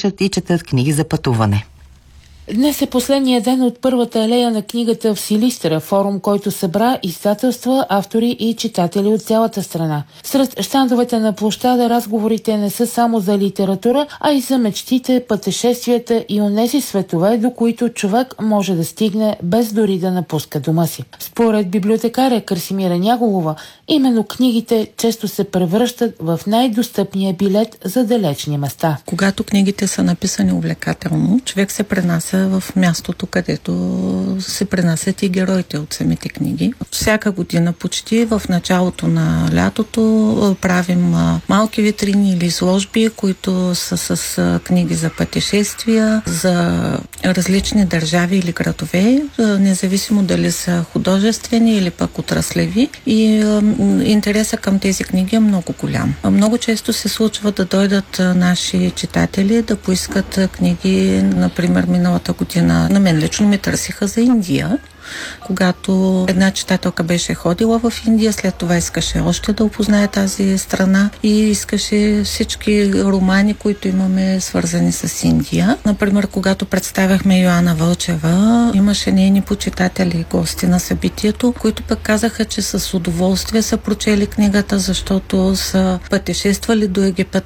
слушат и четат книги за пътуване. Днес е последния ден от първата алея на книгата в Силистра, форум, който събра издателства, автори и читатели от цялата страна. Сред щандовете на площада разговорите не са само за литература, а и за мечтите, пътешествията и онези светове, до които човек може да стигне без дори да напуска дома си. Според библиотекаря Красимира Няголова, именно книгите често се превръщат в най-достъпния билет за далечни места. Когато книгите са написани увлекателно, човек се пренася в мястото, където се пренасят и героите от самите книги. Всяка година почти в началото на лятото правим малки витрини или изложби, които са с книги за пътешествия, за различни държави или градове, независимо дали са художествени или пък отраслеви. И интересът към тези книги е много голям. Много често се случва да дойдат наши читатели да поискат книги, например, миналата година на мен лично ме търсиха за Индия. Когато една читателка беше ходила в Индия, след това искаше още да опознае тази страна и искаше всички романи, които имаме свързани с Индия. Например, когато представяхме Йоана Вълчева, имаше нейни почитатели и гости на събитието, които пък казаха, че с удоволствие са прочели книгата, защото са пътешествали до Египет,